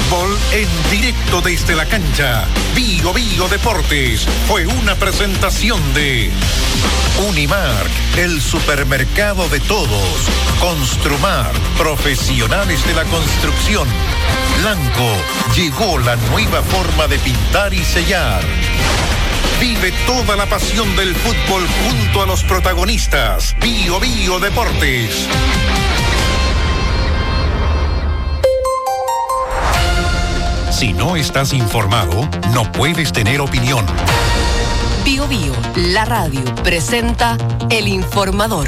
fútbol en directo desde la cancha. Bio Bio Deportes fue una presentación de Unimark, el supermercado de todos. Construmar, profesionales de la construcción. Blanco, llegó la nueva forma de pintar y sellar. Vive toda la pasión del fútbol junto a los protagonistas. Bio Bio Deportes. Si no estás informado, no puedes tener opinión. Bio Bio, la radio, presenta El Informador.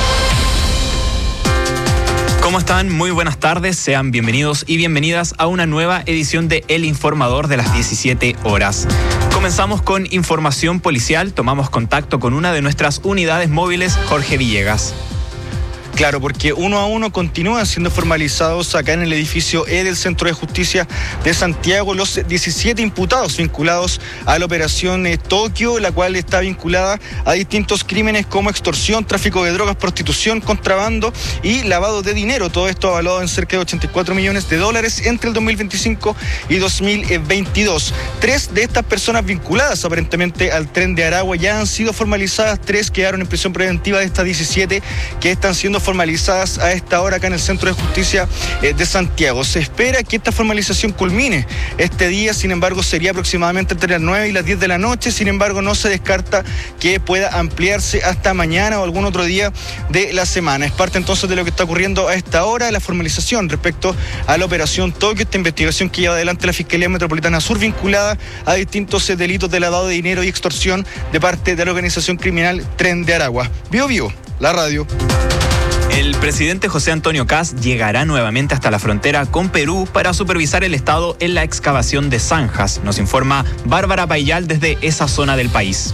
¿Cómo están? Muy buenas tardes, sean bienvenidos y bienvenidas a una nueva edición de El Informador de las 17 horas. Comenzamos con información policial, tomamos contacto con una de nuestras unidades móviles, Jorge Villegas. Claro, porque uno a uno continúan siendo formalizados acá en el edificio E del Centro de Justicia de Santiago los 17 imputados vinculados a la operación Tokio, la cual está vinculada a distintos crímenes como extorsión, tráfico de drogas, prostitución, contrabando y lavado de dinero. Todo esto avalado en cerca de $84 millones entre el 2025 y 2022. 3 de estas personas vinculadas aparentemente al Tren de Aragua ya han sido formalizadas, 3 quedaron en prisión preventiva de estas 17 que están siendo formalizadas a esta hora acá en el Centro de Justicia de Santiago. Se espera que esta formalización culmine este día, sin embargo sería aproximadamente entre las 9 y las 10 de la noche, sin embargo no se descarta que pueda ampliarse hasta mañana o algún otro día de la semana. Es parte entonces de lo que está ocurriendo a esta hora, la formalización respecto a la operación Tokio, esta investigación que lleva adelante la Fiscalía Metropolitana Sur vinculada a distintos delitos de lavado de dinero y extorsión de parte de la organización criminal Tren de Aragua. Bio Bio, la radio. El presidente José Antonio Kast llegará nuevamente hasta la frontera con Perú para supervisar el estado en la excavación de zanjas. Nos informa Bárbara Payal desde esa zona del país.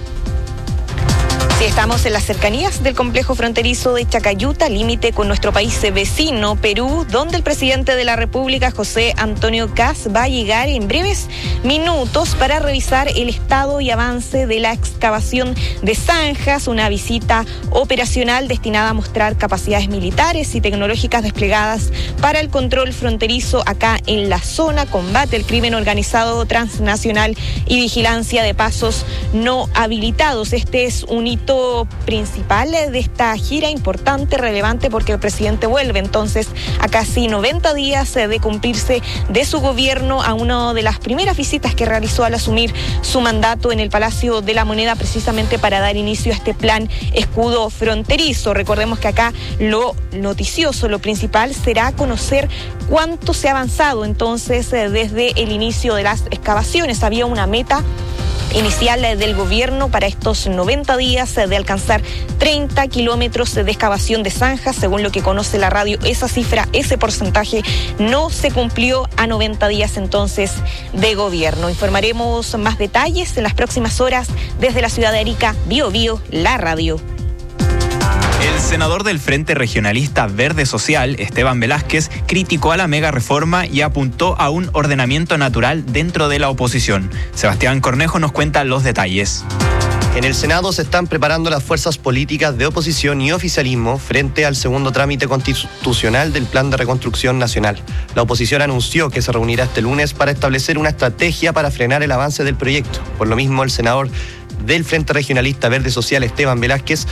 Sí, estamos en las cercanías del complejo fronterizo de Chacayuta, límite con nuestro país vecino, Perú, donde el presidente de la República, José Antonio Kast, va a llegar en breves minutos para revisar el estado y avance de la excavación de zanjas, una visita operacional destinada a mostrar capacidades militares y tecnológicas desplegadas para el control fronterizo acá en la zona, combate al crimen organizado transnacional y vigilancia de pasos no habilitados. Este es un hito principal de esta gira, importante, relevante, porque el presidente vuelve entonces a casi 90 días de cumplirse de su gobierno, a una de las primeras visitas que realizó al asumir su mandato en el Palacio de la Moneda, precisamente para dar inicio a este plan escudo fronterizo. Recordemos que acá lo noticioso, lo principal será conocer cuánto se ha avanzado entonces desde el inicio de las excavaciones. Había una meta inicial del gobierno para estos 90 días de alcanzar 30 kilómetros de excavación de zanjas. Según lo que conoce la radio, esa cifra, ese porcentaje no se cumplió a 90 días entonces de gobierno. Informaremos más detalles en las próximas horas desde la ciudad de Arica. Bio Bio, la radio. El senador del Frente Regionalista Verde Social, Esteban Velázquez, criticó a la mega reforma y apuntó a un ordenamiento natural dentro de la oposición. Sebastián Cornejo nos cuenta los detalles. En el Senado se están preparando las fuerzas políticas de oposición y oficialismo frente al segundo trámite constitucional del Plan de Reconstrucción Nacional. La oposición anunció que se reunirá este lunes para establecer una estrategia para frenar el avance del proyecto. Por lo mismo, el senador del Frente Regionalista Verde Social, Esteban Velázquez,